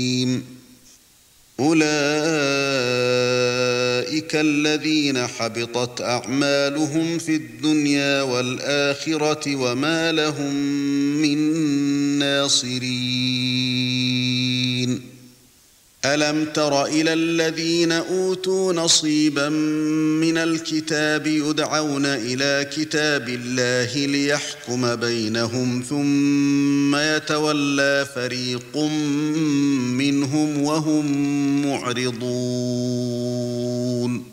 أولئك الذين حبطت أعمالهم في الدنيا والآخرة وما لهم من ناصرين ألم تر إلى الذين أوتوا نصيبا من الكتاب يدعون إلى كتاب الله ليحكم بينهم ثم يتولى فريق منهم وهم معرضون